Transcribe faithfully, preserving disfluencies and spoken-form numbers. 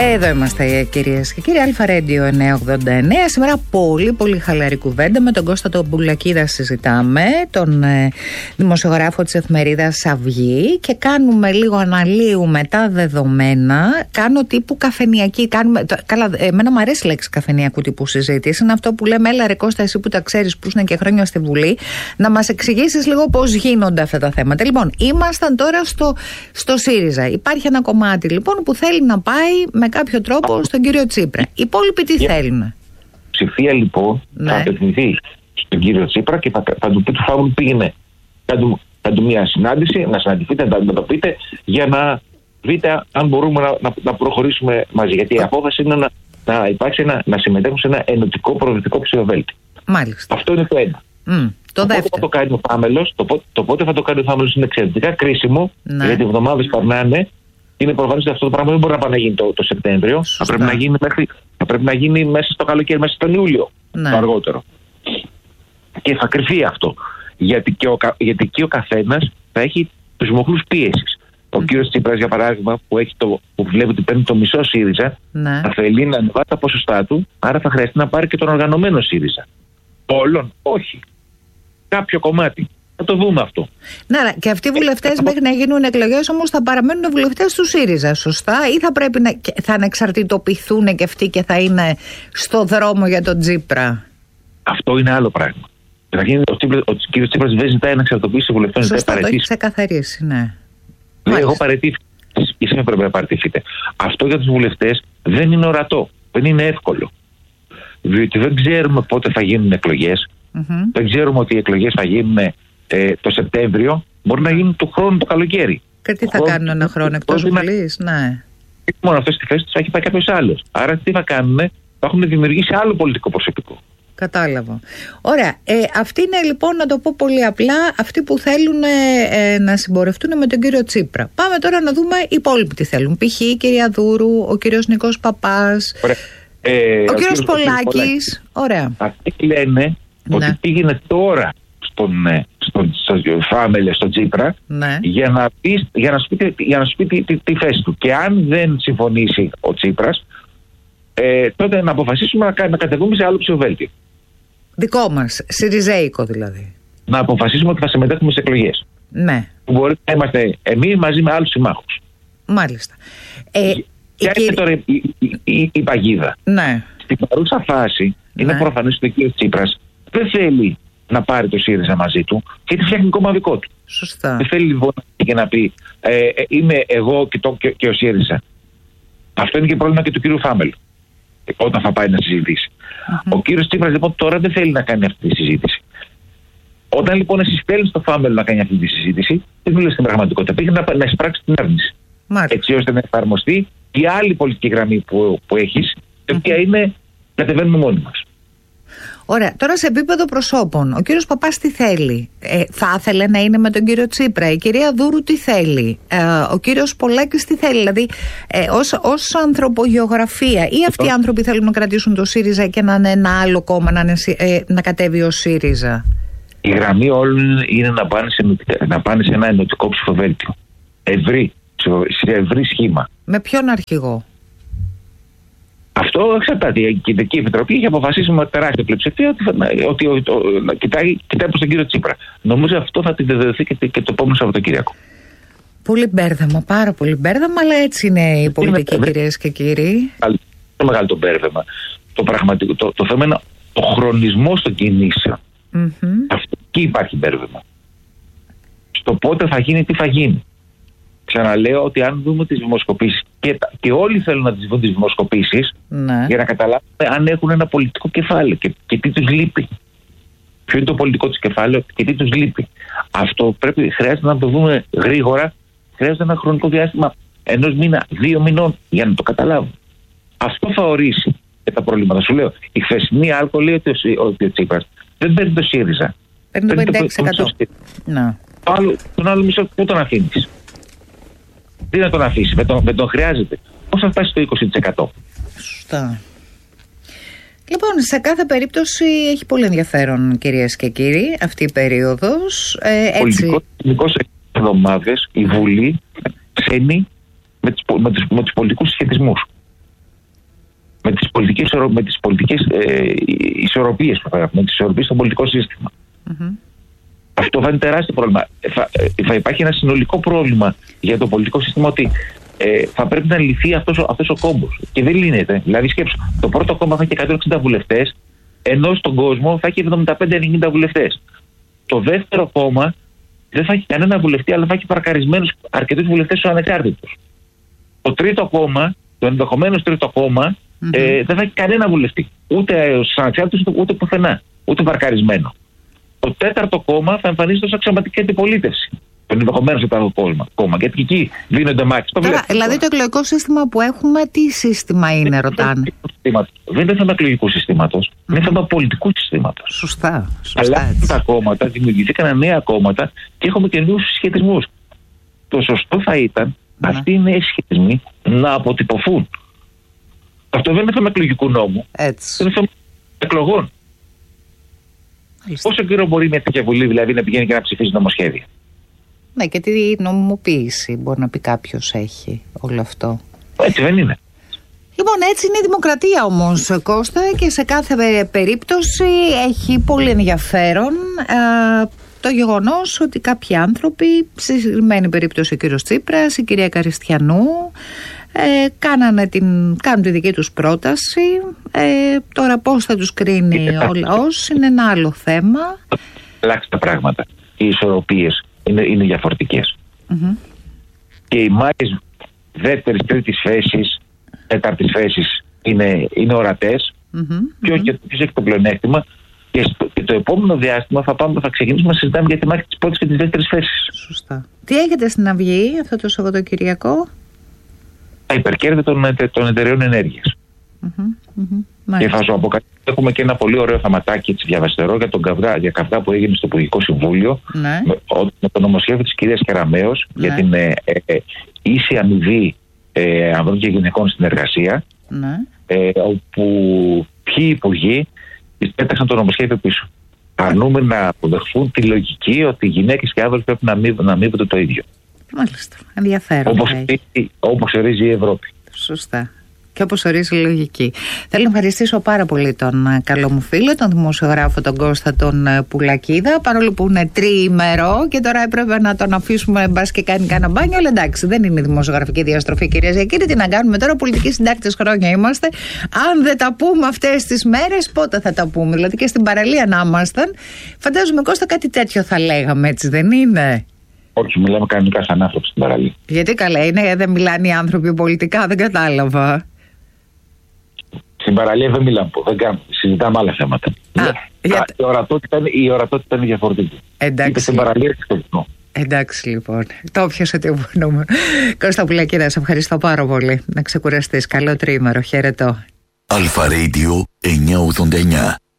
Εδώ είμαστε, κυρίες και κύριοι. Αλφα Ρέντιο εννιακόσια ογδόντα εννέα. Σήμερα πολύ πολύ χαλαρή κουβέντα. Με τον Κώστα τον Μπουλακίδα συζητάμε, τον ε, δημοσιογράφο της εφημερίδας Αυγή, και κάνουμε λίγο, αναλύουμε τα δεδομένα. Κάνω τύπου καφενειακή. Κάνουμε, το, καλά, εμένα μου αρέσει η λέξη καφενειακού τύπου συζήτηση. Είναι αυτό που λέμε, έλα ρε Κώστα, εσύ που τα ξέρεις, που είναι και χρόνια στη Βουλή, να μας εξηγήσεις λίγο πώς γίνονται αυτά τα θέματα. Λοιπόν, ήμασταν τώρα στο, στο ΣΥΡΙΖΑ. Υπάρχει ένα κομμάτι λοιπόν που θέλει να πάει με κάποιο τρόπο στον κύριο Τσίπρα. Οι υπόλοιποι τι yeah. θέλουν? Ψηφία λοιπόν ναι. θα απευθυνθεί στον κύριο Τσίπρα και θα, θα του πει του Φαύλου, πήγαινε θα του μια συνάντηση, να συναντηθείτε, να, να το πείτε, για να δείτε αν μπορούμε να, να, να προχωρήσουμε μαζί. Γιατί η απόφαση είναι να, να υπάρξει ένα, να συμμετέχουν σε ένα ενωτικό προοδευτικό ψηφοδέλτιο. Μάλιστα. Αυτό είναι το ένα. Mm, το, το πότε θα το κάνει ο Φάμελος, το, το πότε θα το κάνει ο Φάμελος είναι εξαιρετικά κρίσιμο, ναι. γιατί οι εβδομάδες περνάνε. Είναι προφανές ότι αυτό το πράγμα δεν μπορεί να πάει να γίνει το, το Σεπτέμβριο. Θα πρέπει να, γίνει μέχρι, θα πρέπει να γίνει μέσα στο καλοκαίρι, μέσα στον Ιούλιο, ναι. το αργότερο. Και θα κρυφεί αυτό. Γιατί και ο, γιατί και ο καθένας θα έχει τους μοχλούς πίεσης. Mm. Ο κύριος Τσίπρας, για παράδειγμα, που, έχει το, που βλέπει ότι παίρνει το μισό ΣΥΡΙΖΑ, ναι. θα θέλει να ανεβάσει τα ποσοστά του, άρα θα χρειαστεί να πάρει και τον οργανωμένο ΣΥΡΙΖΑ. Όλων, όχι. Κάποιο κομμάτι. Θα το δούμε αυτό. Ναι, και αυτοί οι βουλευτές μέχρι να γίνουν εκλογές όμως θα παραμένουν βουλευτές του ΣΥΡΙΖΑ, σωστά? Ή θα πρέπει να θα ανεξαρτητοποιηθούν και αυτοί και θα είναι στο δρόμο για τον Τσίπρα? Αυτό είναι άλλο πράγμα. Καταρχήν, ο, ο κ. Τσίπρας δεν ζητάει να εξαρτητοποιήσει βουλευτές. Σωστά, το έχει ξεκαθαρίσει, ναι. Λέει, εγώ παραιτήθηκα. Εσείς δεν πρέπει να παραιτηθείτε. Αυτό για τους βουλευτές δεν είναι ορατό. Δεν είναι εύκολο. Διότι δεν ξέρουμε πότε θα γίνουν εκλογές. Mm-hmm. Δεν ξέρουμε ότι οι εκλογές θα γίνουν ε, το Σεπτέμβριο. Μπορεί να γίνουν του χρόνου το καλοκαίρι. Και τι θα χρόνο, κάνουν ένα χρόνο εκτός Βουλής, ναι. Μόνο αυτό στη θέση τους θα έχει πάει κάποιος άλλος. Άρα τι θα κάνουν, θα έχουν δημιουργήσει άλλο πολιτικό προσωπικό. Κατάλαβα. Ωραία. Ε, αυτοί είναι λοιπόν, να το πω πολύ απλά, αυτοί που θέλουν ε, να συμπορευτούν με τον κύριο Τσίπρα. Πάμε τώρα να δούμε οι υπόλοιποι τι θέλουν. Π.χ. η κυρία Δούρου, ο κύριος Νικός Παπάς, ε, ο, ο κύριος Πολάκης. Ωραία. Αυτοί λένε ναι. ότι πήγαινε τώρα στον, στον, στον Φάμελε, στον Τσίπρα, ναι. για, να πει, για να σου πει, για να σου πει τη, τη, τη θέση του. Και αν δεν συμφωνήσει ο Τσίπρας, ε, τότε να αποφασίσουμε να, να κατεβούμε σε άλλο ψηφοδέλτιο. Δικό μας, συριζέικο δηλαδή. Να αποφασίσουμε ότι θα συμμετέχουμε σε εκλογές. Ναι. Που μπορεί να είμαστε εμείς μαζί με άλλους συμμάχους. Μάλιστα. Ε, Ποια είναι τώρα η, η, η, η παγίδα? Ναι. Στην παρούσα φάση ναι. είναι προφανές ότι ο κ. Τσίπρας δεν θέλει να πάρει το ΣΥΡΙΖΑ μαζί του και τη φτιάχνει κόμμα δικό του. Σωστά. Δεν θέλει λοιπόν και να πει ε, ε, είμαι εγώ και, το, και, και ο ΣΥΡΙΖΑ. Αυτό είναι και πρόβλημα και του κ. Φάμελ όταν θα πάει να συζητήσει. Mm-hmm. Ο κύριος Τσίπρας λοιπόν τώρα δεν θέλει να κάνει αυτή τη συζήτηση. Όταν λοιπόν εσύ στέλνεις το Φάμελ να κάνει αυτή τη συζήτηση, δεν μιλάει στην πραγματικότητα. Πήγε να, να εισπράξει την άρνηση. Μάλιστα. Έτσι ώστε να εφαρμοστεί η άλλη πολιτική γραμμή που, που έχεις, η οποία mm-hmm. είναι κατεβαίνουμε μόνοι μας. Ωραία. Τώρα σε επίπεδο προσώπων, ο κύριος Παπάς τι θέλει? Ε, θα ήθελε να είναι με τον κύριο Τσίπρα. Η κυρία Δούρου τι θέλει? Ε, ο κύριος Πολάκης τι θέλει? Δηλαδή, ε, ως, ως ανθρωπογεωγραφία, ή αυτοί οι άνθρωποι θέλουν να κρατήσουν το ΣΥΡΙΖΑ και να είναι ένα άλλο κόμμα, να, είναι, ε, να κατέβει ο ΣΥΡΙΖΑ? Η γραμμή όλων είναι να πάνε σε, να πάνε σε ένα ενωτικό ψηφοδέλτιο. Ευρύ, σε ευρύ σχήμα. Με ποιον αρχηγό? Αυτό εξαρτάται. Η Κεντρική Επιτροπή έχει αποφασίσει με τεράστια πλειοψηφία ότι, ότι, ότι, ότι κοιτάει, κοιτάει προς τον κύριο Τσίπρα. Νομίζω αυτό θα την βεβαιωθεί και, και το επόμενο Σαββατοκύριακο. Πολύ μπέρδεμα, πάρα πολύ μπέρδεμα, αλλά έτσι είναι η πολιτική, κυρίες και κύριοι. Είναι μεγάλο το μπέρδεμα. Το, πραγματικό, το, το θέμα είναι ο χρονισμός των κινήσεων. Mm-hmm. Αυτό εκεί υπάρχει μπέρδεμα. Στο πότε θα γίνει, τι θα γίνει. Ξαναλέω ότι αν δούμε τις δημοσκοπήσεις και, και όλοι θέλουν να τις δουν τις δημοσκοπήσεις ναι. για να καταλάβουν αν έχουν ένα πολιτικό κεφάλαιο και, και τι τους λείπει. Ποιο είναι το πολιτικό τους κεφάλαιο και τι τους λείπει. Αυτό πρέπει, χρειάζεται να το δούμε γρήγορα. Χρειάζεται ένα χρονικό διάστημα ενός μήνα, δύο μηνών για να το καταλάβουν. Αυτό θα ορίσει και τα προβλήματα. Σου λέω, η χθεσινή άλκο λέει ότι ο, ο, ο Τσίπρας δεν παίρνει το ΣΥΡΙΖΑ. Παίρνει το πενήντα έξι τοις εκατό. Ναι. Τον άλλο μισό πού τον αφήνεις? Τι να τον αφήσει, με τον, με τον χρειάζεται. Πώς θα φτάσει στο είκοσι τοις εκατό? Σωστά. Λοιπόν, σε κάθε περίπτωση έχει πολύ ενδιαφέρον, κυρίες και κύριοι, αυτή η περίοδος. Ε, έτσι. Πολιτικός, πολιτικός εβδομάδες η Βουλή ξένει με, με, με τους πολιτικούς σχετισμούς. με τις πολιτικές, με τις πολιτικές ε, ισορροπίες που θα έχουμε, τις ισορροπίες στο πολιτικό σύστημα. Mm-hmm. Αυτό θα είναι τεράστιο πρόβλημα. Θα, θα υπάρχει ένα συνολικό πρόβλημα για το πολιτικό σύστημα ότι ε, θα πρέπει να λυθεί αυτός, αυτός ο κόμπος. Και δεν λύνεται. Δηλαδή, σκέψου, το πρώτο κόμμα θα έχει εκατόν εξήντα βουλευτές, ενώ στον κόσμο θα έχει εβδομήντα πέντε ενενήντα βουλευτές. Το δεύτερο κόμμα δεν θα έχει κανένα βουλευτή, αλλά θα έχει παρκαρισμένους αρκετούς βουλευτές στους ανεξάρτητους. Το τρίτο κόμμα, το ενδεχομένως τρίτο κόμμα, mm-hmm. ε, δεν θα έχει κανένα βουλευτή. Ούτε στους ανεξάρτητους, ούτε, ούτε πουθενά. Ούτε παρκαρισμένο. Το τέταρτο κόμμα θα εμφανίζεται ως αξιωματική αντιπολίτευση. Το ενδεχομένως τέταρτο κόμμα. Γιατί εκεί δίνονται μάχες. Δηλαδή το εκλογικό σύστημα που έχουμε, τι σύστημα είναι, ρωτάνε. Δεν είναι θέμα εκλογικού συστήματος. Mm. Είναι θέμα πολιτικού συστήματος. Σωστά. Σωστά αλλά έτσι. Τα κόμματα δημιουργηθήκαν νέα κόμματα και έχουμε και νέους συσχετισμούς. Το σωστό θα ήταν mm. αυτοί οι νέοι συσχετισμοί να αποτυπωθούν. Αυτό δεν είναι θέμα εκλογικού νόμου. Έτσι. Είναι θέμα εκλογών. Μάλιστα. Πόσο καιρό μπορεί μια τέτοια βουλή δηλαδή να πηγαίνει και να ψηφίζει νομοσχέδια? Ναι, και τι νομιμοποίηση μπορεί να πει κάποιος έχει όλο αυτό. Έτσι δεν είναι. Λοιπόν, έτσι είναι η δημοκρατία όμως, Κώστα, και σε κάθε περίπτωση έχει πολύ ενδιαφέρον α, το γεγονός ότι κάποιοι άνθρωποι, στη συγκεκριμένη περίπτωση ο κύριος Τσίπρας, η κυρία Καριστιανού, ε, κάνανε την, κάνουν τη δική τους πρόταση. Ε, τώρα πώς θα τους κρίνει ο λαός είναι ένα άλλο θέμα. Αλλάξει τα πράγματα. Οι ισορροπίες είναι, είναι διαφορετικές. Mm-hmm. Και οι μάχες δεύτερης, τρίτης θέσης, τέταρτης θέσης είναι, είναι ορατές. Mm-hmm. Ποιος mm-hmm. έχει το πλεονέκτημα. Και, στο, και το επόμενο διάστημα θα, πάμε, θα ξεκινήσουμε να συζητάμε για τη μάχη της πρώτης και της δεύτερης θέσης. Σωστά. Τι έχετε στην Αυγή αυτό το Σαββατοκυριακό? Τα υπερκέρδη των, των εταιρεών ενέργειας. Mm-hmm. Mm-hmm. Και θα σου αποκαλύψω, έχουμε και ένα πολύ ωραίο θεματάκι έτσι, διαβαστερό για τον καυγά, για καυγά που έγινε στο Υπουργικό Συμβούλιο ναι. με, με το νομοσχέδιο της κυρίας Κεραμέως ναι. για την ε, ε, ίση αμοιβή ε, ανδρών και γυναικών στην εργασία ναι. ε, όπου ποιοι υπουργοί τις πέταξαν το νομοσχέδιο πίσω. Αρνούμε να αποδεχθούν τη λογική ότι οι γυναίκες και άνδρες πρέπει να, αμείβ, να αμείβονται το ίδιο. Μάλιστα. Ενδιαφέρον. Όπως, όπως ορίζει η Ευρώπη. Σωστά. Και όπως ορίζει η λογική. Θέλω να ευχαριστήσω πάρα πολύ τον καλό μου φίλο, τον δημοσιογράφο τον Κώστα τον Πουλακίδα, παρόλο που είναι τριήμερο και τώρα έπρεπε να τον αφήσουμε μπας και κάνει κάνα μπάνιο, αλλά εντάξει, δεν είναι δημοσιογραφική διαστροφή, κυρίες και κύριοι. Τι να κάνουμε τώρα, πολιτικοί συντάκτες χρόνια είμαστε. Αν δεν τα πούμε αυτές τις μέρες, πότε θα τα πούμε? Δηλαδή και στην παραλία να ήμασταν, φαντάζομαι, Κώστα, κάτι τέτοιο θα λέγαμε, έτσι δεν είναι? Όχι, μιλάμε κανονικά σαν άνθρωποι στην παραλία. Γιατί καλά είναι, δεν μιλάνε οι άνθρωποι πολιτικά, δεν κατάλαβα. Στην παραλία δεν μιλάμε, δεν κάνουμε, συζητάμε άλλα θέματα. Α, Α, για... η, ορατότητα είναι, η ορατότητα είναι διαφορετική. Εντάξει. Είτε στην παραλία είτε στο κοινό. Εντάξει λοιπόν, το πιάσε τι μπορούμε. Κώστα Πουλακίδα, σε ευχαριστώ πάρα πολύ. Να ξεκουραστείς, καλό τριήμερο, χαιρετώ. Αλφα Radio εννιακόσια ογδόντα εννιά.